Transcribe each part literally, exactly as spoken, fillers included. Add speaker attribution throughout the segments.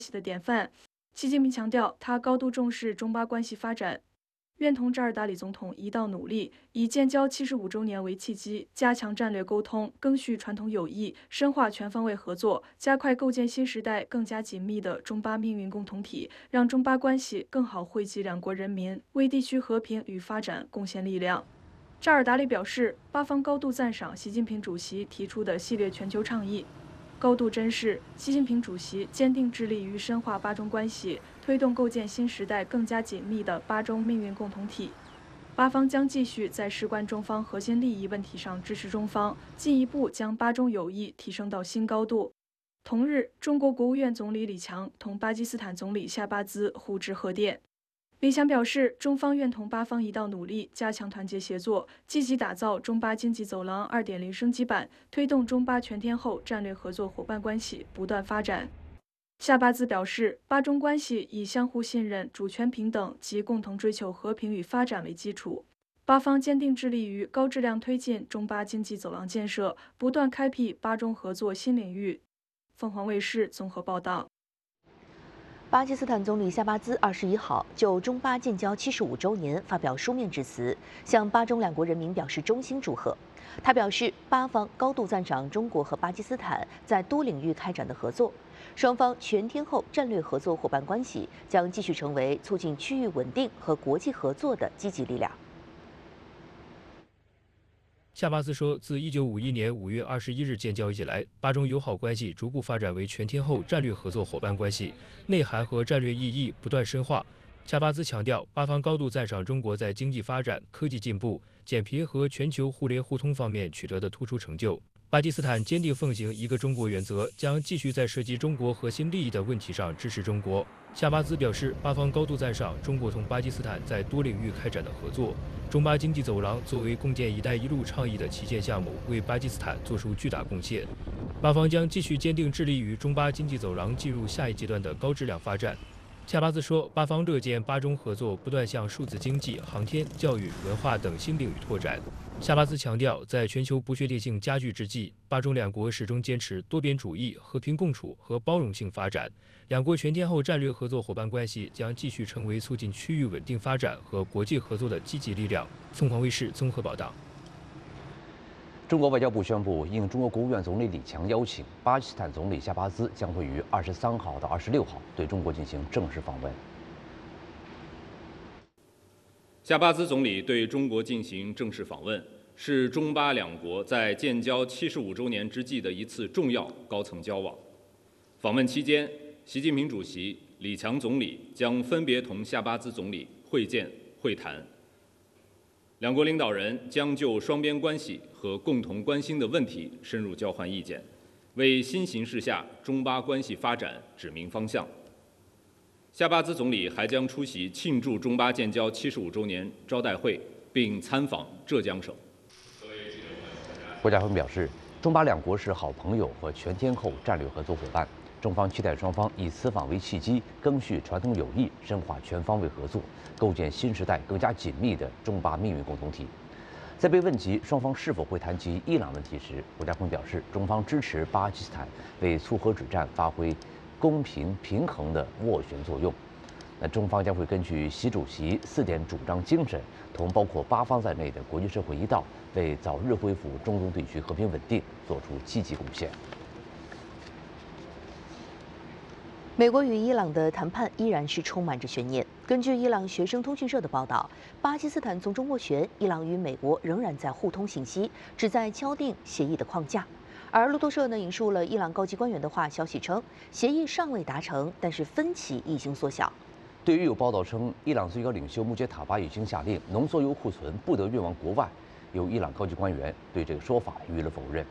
Speaker 1: 系的典范。习近平强调，他高度重视中巴关系发展，愿同扎尔达里总统一道努力，以建交七十五周年为契机，加强战略沟通，赓续传统友谊，深化全方位合作，加快构建新时代更加紧密的中巴命运共同体，让中巴关系更好惠及两国人民，为地区和平与发展贡献力量。扎尔达里表示，巴方高度赞赏习近平主席提出的系列全球倡议，高度珍视习近平主席坚定致力于深化巴中关系，推动构建新时代更加紧密的巴中命运共同体。巴方将继续在事关中方核心利益问题上支持中方，进一步将巴中友谊提升到新高度。同日，中国国务院总理李强同巴基斯坦总理夏巴兹互致贺电。李强表示，中方愿同巴方一道努力，加强团结协作，积极打造中巴经济走廊 二点零 升级版，推动中巴全天候战略合作伙伴关系不断发展。夏巴兹表示，巴中关系以相互信任、主权平等及共同追求和平与发展为基础。巴方坚定致力于高质量推进中巴经济走廊建设，不断开辟巴中合作新领域。凤凰卫视综合报道。
Speaker 2: 巴基斯坦总理夏巴兹二十一号就中巴建交七十五周年发表书面致辞，向巴中两国人民表示衷心祝贺。他表示，巴方高度赞赏中国和巴基斯坦在多领域开展的合作，双方全天候战略合作伙伴关系将继续成为促进区域稳定和国际合作的积极力量。
Speaker 3: 夏巴兹说，自一九五一年五月二十一日建交以来，巴中友好关系逐步发展为全天候战略合作伙伴关系，内涵和战略意义不断深化。夏巴兹强调，巴方高度赞赏中国在经济发展、科技进步、减贫和全球互联互通方面取得的突出成就。巴基斯坦坚定奉行一个中国原则，将继续在涉及中国核心利益的问题上支持中国。夏巴兹表示，巴方高度赞赏中国同巴基斯坦在多领域开展的合作。中巴经济走廊作为共建“一带一路”倡议的旗舰项目，为巴基斯坦做出巨大贡献。巴方将继续坚定致力于中巴经济走廊进入下一阶段的高质量发展。夏巴兹说，巴方乐见巴中合作不断向数字经济、航天、教育、文化等新领域拓展。夏巴兹强调，在全球不确定性加剧之际，巴中两国始终坚持多边主义、和平共处和包容性发展。两国全天候战略合作伙伴关系将继续成为促进区域稳定发展和国际合作的积极力量。凤凰卫视综合报道。
Speaker 4: 中国外交部宣布，应中国国务院总理李强邀请，巴基斯坦总理夏巴兹将会于二十三号到二十六号对中国进行正式访问。
Speaker 5: 夏巴兹总理对中国进行正式访问，是中巴两国在建交七十五周年之际的一次重要高层交往。访问期间，习近平主席、李强总理将分别同夏巴兹总理会见会谈。两国领导人将就双边关系和共同关心的问题深入交换意见，为新形势下中巴关系发展指明方向。夏巴兹总理还将出席庆祝中巴建交七十五周年招待会，并参访浙江省。
Speaker 4: 国家峰表示，中巴两国是好朋友和全天候战略合作伙伴。中方期待双方以此访为契机，赓续传统友谊，深化全方位合作，构建新时代更加紧密的中巴命运共同体。在被问及双方是否会谈及伊朗问题时，国家峰表示，中方支持巴基斯坦为促核止战发挥公平平衡的斡旋作用。那中方将会根据习主席四点主张精神，同包括巴方在内的国际社会一道，为早日恢复中东地区和平稳定做出积极贡献。
Speaker 2: 美国与伊朗的谈判依然是充满着悬念。根据伊朗学生通讯社的报道，巴基斯坦从中斡旋，伊朗与美国仍然在互通信息，旨在敲定协议的框架。而路透社呢引述了伊朗高级官员的话，消息称协议尚未达成，但是分歧已经缩小。
Speaker 4: 对于有报道称伊朗最高领袖穆杰塔巴已经下令浓缩铀库存不得运往国外，有伊朗高级官员对这个说法予以了否认。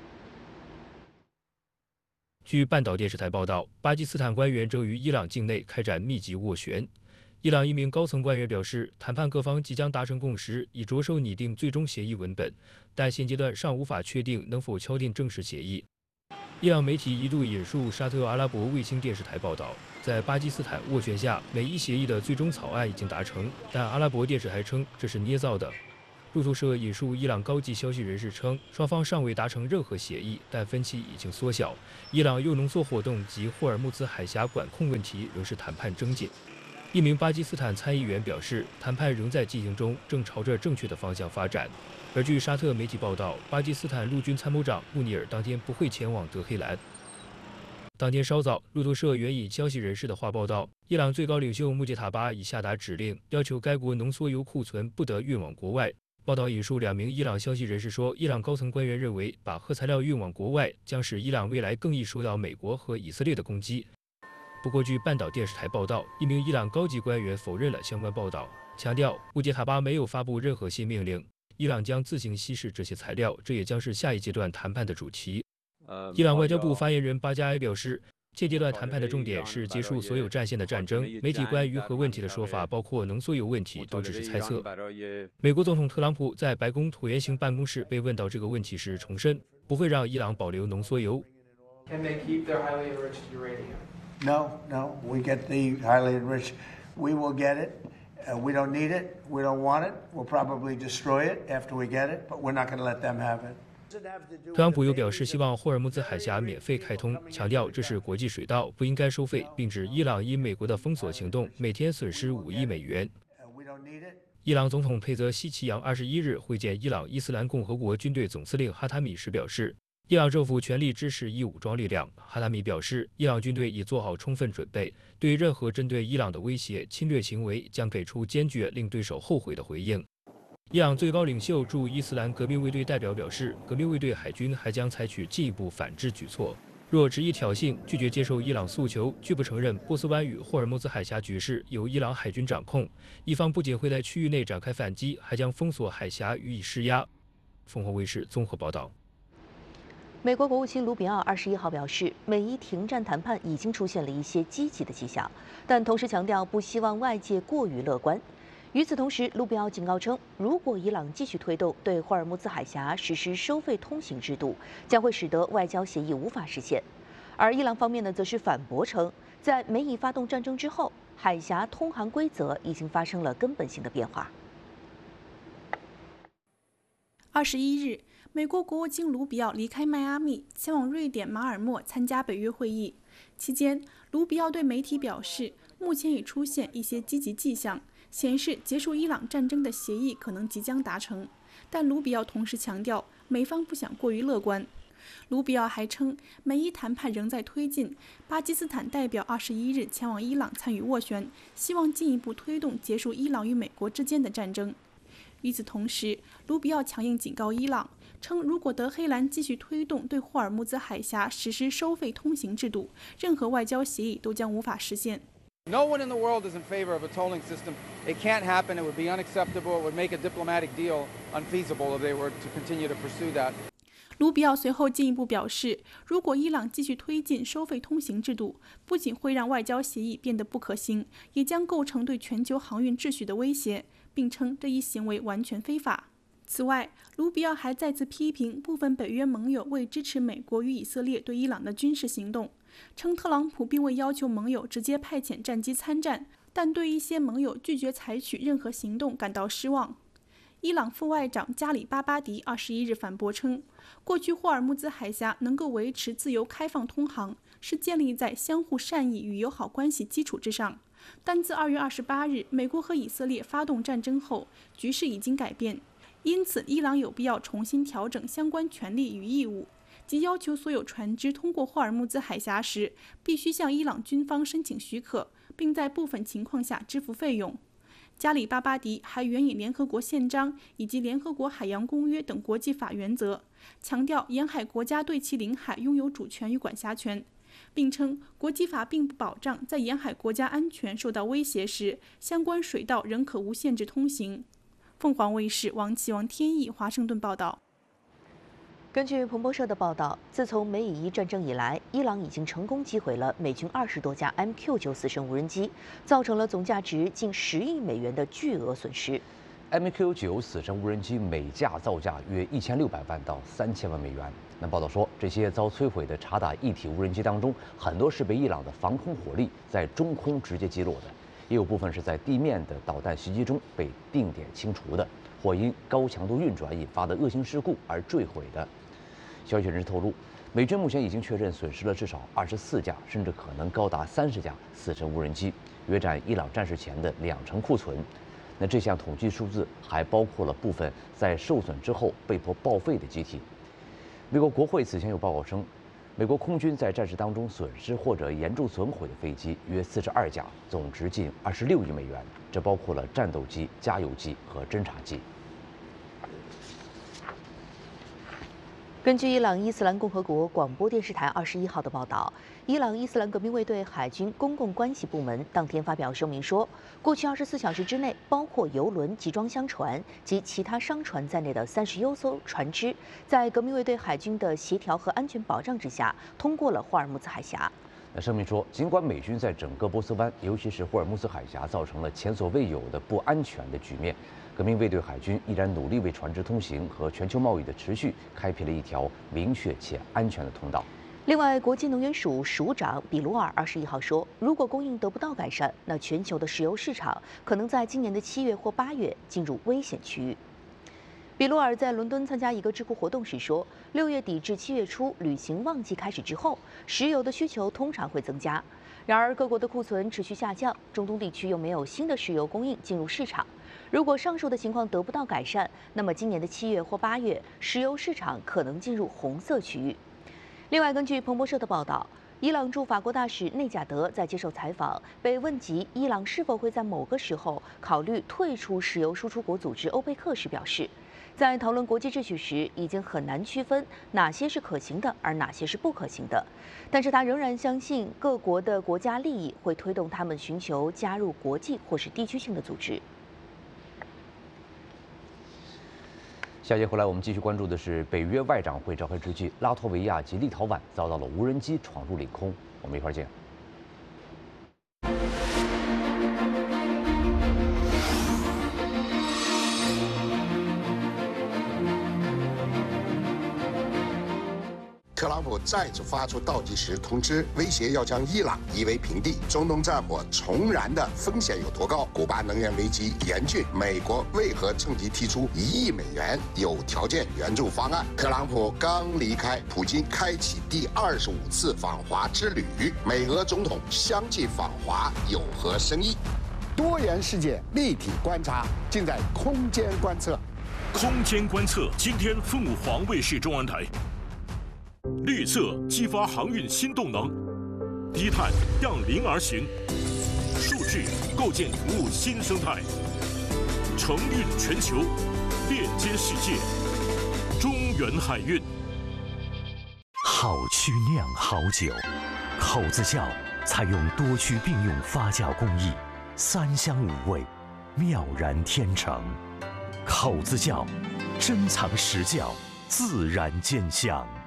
Speaker 3: 据半岛电视台报道，巴基斯坦官员正与伊朗境内开展密集斡旋。伊朗一名高层官员表示，谈判各方即将达成共识，以着手拟定最终协议文本，但现阶段尚无法确定能否敲定正式协议。伊朗媒体一度引述沙特阿拉伯卫星电视台报道，在巴基斯坦斡旋下，美伊协议的最终草案已经达成，但阿拉伯电视台称这是捏造的。 路透社引述伊朗高级消息人士称，双方尚未达成任何协议，但分歧已经缩小。伊朗铀浓缩活动及霍尔木兹海峡管控问题仍是谈判症结。一名巴基斯坦参议员表示，谈判仍在进行中，正朝着正确的方向发展。而据沙特媒体报道，巴基斯坦陆军参谋长穆尼尔当天不会前往德黑兰。当天稍早，路透社援引消息人士的话报道，伊朗最高领袖穆杰塔巴已下达指令，要求该国浓缩铀库存不得运往国外。报道引述两名伊朗消息人士说，伊朗高层官员认为，把核材料运往国外将使伊朗未来更易受到美国和以色列的攻击。不过，据半岛电视台报道，一名伊朗高级官员否认了相关报道，强调穆杰塔巴没有发布任何新命令，伊朗将自行稀释这些材料，这也将是下一阶段谈判的主题。伊朗外交部发言人巴加埃表示，现阶段谈判的重点是结束所有战线的战争。媒体关于核问题的说法，包括浓缩铀问题，都只是猜测。美国总统特朗普在白宫椭圆形办公室被问到这个问题时，重申不会让伊朗保留浓缩铀。
Speaker 6: No, no, we get the highly enriched. We will get it. Uh, we don't need it. We don't want it. We'll probably destroy it after we get it, but we're not going to let them have it.
Speaker 3: 特朗普又表示希望霍尔木兹海峡免费开通，强调这是国际水道，不应该收费，并指伊朗因美国的封锁行动每天损失五亿美元。伊朗总统佩泽希奇扬二十一日会见伊朗伊斯兰共和国军队总司令哈塔米时表示，伊朗政府全力支持伊武装力量。哈塔米表示，伊朗军队已做好充分准备，对于任何针对伊朗的威胁、侵略行为将给出坚决令对手后悔的回应。伊朗最高领袖驻伊斯兰革命卫队代表表示，革命卫队海军还将采取进一步反制举措，若执意挑衅、拒绝接受伊朗诉求、拒不承认波斯湾与霍尔木兹海峡局势由伊朗海军掌控，伊方不仅会在区域内展开反击，还将封锁海峡予以施压。凤凰卫视综合报道。
Speaker 2: 美国国务卿卢比奥二十一号表示，美伊停战谈判已经出现了一些积极的迹象，但同时强调不希望外界过于乐观。与此同时，卢比奥警告称，如果伊朗继续推动对霍尔木兹海峡实施收费通行制度，将会使得外交协议无法实现。而伊朗方面呢，则是反驳称，在美伊发动战争之后，海峡通航规则已经发生了根本性的变化。
Speaker 7: 二十一日，美国国务卿卢比奥离开迈阿密，前往瑞典马尔默参加北约会议。期间，卢比奥对媒体表示，目前已出现一些积极迹象，显示结束伊朗战争的协议可能即将达成。但卢比奥同时强调，美方不想过于乐观。卢比奥还称，美伊谈判仍在推进。巴基斯坦代表二十一日前往伊朗参与斡旋，希望进一步推动结束伊朗与美国之间的战争。与此同时，卢比奥强硬警告伊朗，称如果德黑兰继续推动对霍尔木兹海峡实施收费通行制度，任何外交协议都将无法实现。
Speaker 8: No one in the world is in favor of a tolling system. It can't happen. It would be unacceptable. It would make a diplomatic deal unfeasible if they were to continue to pursue that.
Speaker 7: 卢比奥随后进一步表示，如果伊朗继续推进收费通行制度，不仅会让外交协议变得不可行，也将构成对全球航运秩序的威胁，并称这一行为完全非法。此外，卢比奥还再次批评部分北约盟友为支持美国与以色列对伊朗的军事行动，称特朗普并未要求盟友直接派遣战机参战，但对一些盟友拒绝采取任何行动感到失望。伊朗副外长加里巴巴迪二十一日反驳称，过去霍尔木兹海峡能够维持自由开放通航，是建立在相互善意与友好关系基础之上。但自二月二十八日美国和以色列发动战争后，局势已经改变，因此伊朗有必要重新调整相关权利与义务，即要求所有船只通过霍尔木兹海峡时，必须向伊朗军方申请许可，并在部分情况下支付费用。加里巴巴迪还援引联合国宪章以及联合国海洋公约等国际法原则，强调沿海国家对其领海拥有主权与管辖权，并称国际法并不保障在沿海国家安全受到威胁时，相关水道仍可无限制通行。凤凰卫视王启王天意华盛顿报道。
Speaker 2: 根据彭博社的报道，自从美以伊战争以来，伊朗已经成功击毁了美军二十多架 M Q 九 死神无人机，造成了总价值近十亿美元的巨额损失。
Speaker 4: M Q 九 死神无人机每架造价约一千六百万到三千万美元。那报道说，这些遭摧毁的察打一体无人机当中，很多是被伊朗的防空火力在中空直接击落的，也有部分是在地面的导弹袭击中被定点清除的。 或因高强度运转引发的恶性事故而坠毁的。消息人士透露，美军目前已经确认损失了至少二十四架，甚至可能高达三十架死神无人机，约占伊朗战事前的两成库存。那这项统计数字还包括了部分在受损之后被迫报废的机体。美国国会此前有报告称，美国空军在战事当中损失或者严重损毁的飞机约四十二架，总值近二十六亿美元，这包括了战斗机、加油机和侦察机。
Speaker 2: 根据伊朗伊斯兰共和国广播电视台二十一号的报道，伊朗伊斯兰革命卫队海军公共关系部门当天发表声明说，过去二十四小时之内，包括油轮、集装箱船及其他商船在内的三十余艘船只，在革命卫队海军的协调和安全保障之下，通过了霍尔木兹海峡。
Speaker 4: 那声明说，尽管美军在整个波斯湾，尤其是霍尔木兹海峡造成了前所未有的不安全的局面，革命卫队海军依然努力为船只通行和全球贸易的持续开辟了一条明确且安全的通道。
Speaker 2: 另外，国际能源署署长比鲁尔二十一号说，如果供应得不到改善，那全球的石油市场可能在今年的七月或八月进入危险区域。比鲁尔在伦敦参加一个智库活动时说，六月底至七月初旅行旺季开始之后，石油的需求通常会增加。然而，各国的库存持续下降，中东地区又没有新的石油供应进入市场。如果上述的情况得不到改善，那么今年的七月或八月，石油市场可能进入红色区域。另外，根据彭博社的报道，伊朗驻法国大使内贾德在接受采访，被问及伊朗是否会在某个时候考虑退出石油输出国组织欧佩克时表示，在讨论国际秩序时，已经很难区分哪些是可行的，而哪些是不可行的。但是他仍然相信各国的国家利益会推动他们寻求加入国际或是地区性的组织。
Speaker 4: 下节回来，我们继续关注的是北约外长会召开之际，拉脱维亚及立陶宛遭到了无人机闯入领空。我们一块儿见。
Speaker 9: 特朗普再次发出倒计时通知，威胁要将伊朗夷为平地。中东战火重燃的风险有多高？古巴能源危机严峻，美国为何趁机提出一亿美元有条件援助方案？特朗普刚离开，普京开启第二十五次访华之旅，美俄总统相继访华有何深意？
Speaker 10: 多元世界立体观察，尽在空间观测。
Speaker 11: 空间观测，今天凤凰卫视中文台。绿色激发航运新动能，低碳让零而行，数据构建服务新生态，承运全球，链接世界，中原海运。
Speaker 12: 好曲酿好酒，口子窖采用多区并用发酵工艺，三香五味，妙然天成。口子窖珍藏实窖，自然见香。